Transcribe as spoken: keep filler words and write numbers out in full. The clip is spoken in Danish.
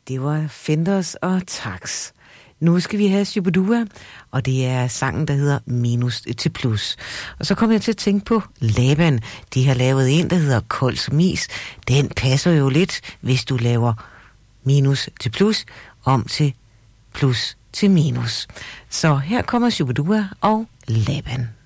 Det var Fenders og Tax. Nu skal vi have Shubidua, og det er sangen, der hedder Minus til Plus. Og så kom jeg til at tænke på Laban. De har lavet en, der hedder Kold som is. Den passer jo lidt, hvis du laver minus til plus, om til plus til minus. Så her kommer Shubidua og Laban.